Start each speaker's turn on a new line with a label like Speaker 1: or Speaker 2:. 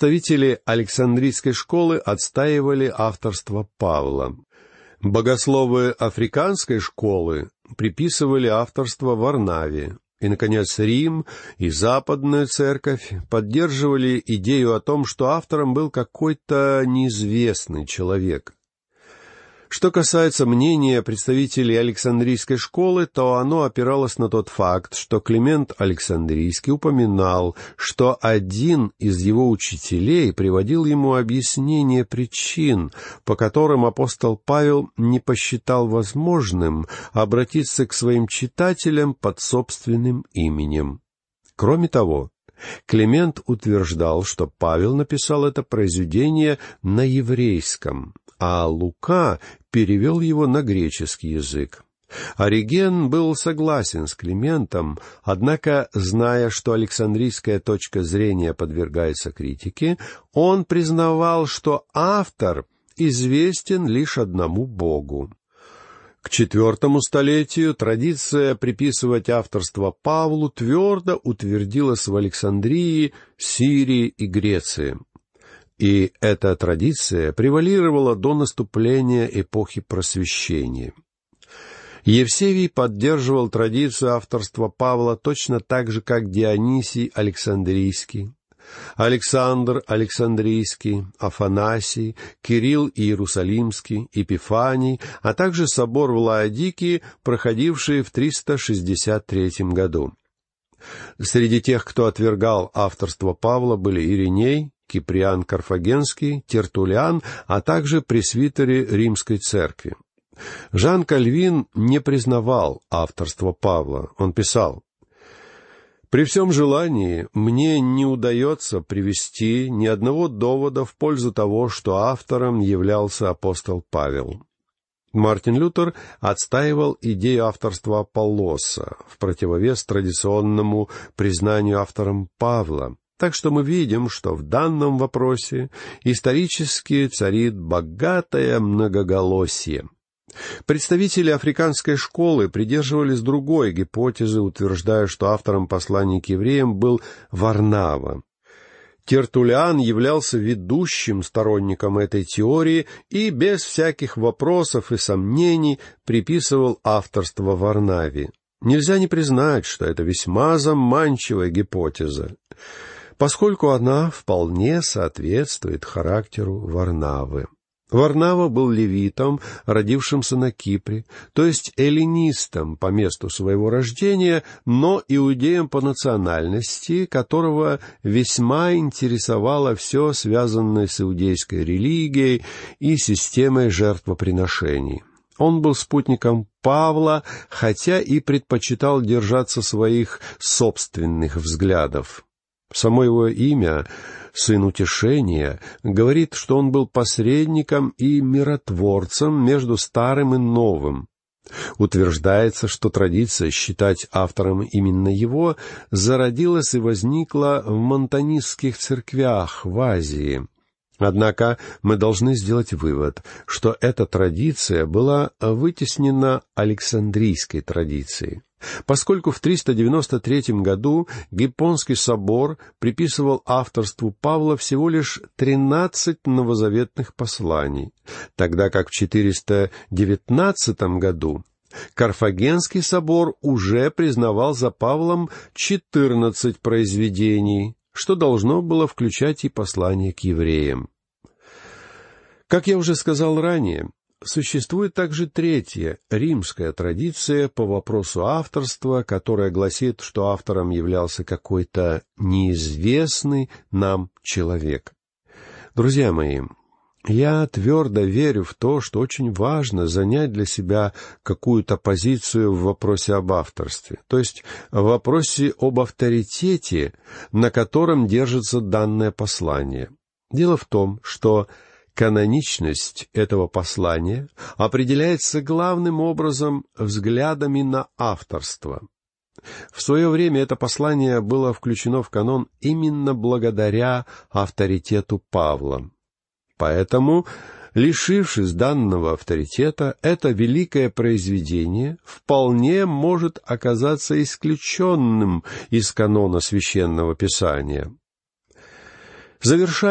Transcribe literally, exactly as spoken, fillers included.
Speaker 1: Представители Александрийской школы отстаивали авторство Павла. Богословы Африканской школы приписывали авторство Варнаве. И, наконец, Рим и Западная Церковь поддерживали идею о том, что автором был какой-то неизвестный человек. Что касается мнения представителей Александрийской школы, то оно опиралось на тот факт, что Климент Александрийский упоминал, что один из его учителей приводил ему объяснение причин, по которым апостол Павел не посчитал возможным обратиться к своим читателям под собственным именем. Кроме того, Климент утверждал, что Павел написал это произведение на еврейском, а Лука перевел его на греческий язык. Ориген был согласен с Климентом, однако, зная, что александрийская точка зрения подвергается критике, он признавал, что автор известен лишь одному Богу. К четвертому столетию традиция приписывать авторство Павлу твердо утвердилась в Александрии, Сирии и Греции. И эта традиция превалировала до наступления эпохи Просвещения. Евсевий поддерживал традицию авторства Павла точно так же, как Дионисий Александрийский, Александр Александрийский, Афанасий, Кирилл Иерусалимский, Епифаний, а также собор в Лаодикии, проходивший в триста шестьдесят третьем году. Среди тех, кто отвергал авторство Павла, были Ириней, Киприан Карфагенский, Тертуллиан, а также пресвитеры Римской церкви. Жан Кальвин не признавал авторство Павла. Он писал: «При всем желании мне не удается привести ни одного довода в пользу того, что автором являлся апостол Павел». Мартин Лютер отстаивал идею авторства Аполлоса в противовес традиционному признанию автором Павла. Так что мы видим, что в данном вопросе исторически царит богатое многоголосие. Представители африканской школы придерживались другой гипотезы, утверждая, что автором послания к евреям был Варнава. Тертуллиан являлся ведущим сторонником этой теории и без всяких вопросов и сомнений приписывал авторство Варнаве. Нельзя не признать, что это весьма заманчивая гипотеза, поскольку она вполне соответствует характеру Варнавы. Варнава был левитом, родившимся на Кипре, то есть эллинистом по месту своего рождения, но иудеем по национальности, которого весьма интересовало все, связанное с иудейской религией и системой жертвоприношений. Он был спутником Павла, хотя и предпочитал держаться своих собственных взглядов. Само его имя, «Сын утешения», говорит, что он был посредником и миротворцем между старым и новым. Утверждается, что традиция считать автором именно его зародилась и возникла в монтанистских церквях в Азии. Однако мы должны сделать вывод, что эта традиция была вытеснена Александрийской традицией, поскольку в триста девяносто третьем году Гиппонский собор приписывал авторству Павла всего лишь тринадцать новозаветных посланий, тогда как в четыреста девятнадцатом году Карфагенский собор уже признавал за Павлом четырнадцать произведений, что должно было включать и послание к евреям. Как я уже сказал ранее, существует также третья, римская традиция по вопросу авторства, которая гласит, что автором являлся какой-то неизвестный нам человек. Друзья мои, я твердо верю в то, что очень важно занять для себя какую-то позицию в вопросе об авторстве, то есть в вопросе об авторитете, на котором держится данное послание. Дело в том, что каноничность этого послания определяется главным образом взглядами на авторство. В свое время это послание было включено в канон именно благодаря авторитету Павла. Поэтому, лишившись данного авторитета, это великое произведение вполне может оказаться исключенным из канона Священного Писания. Завершая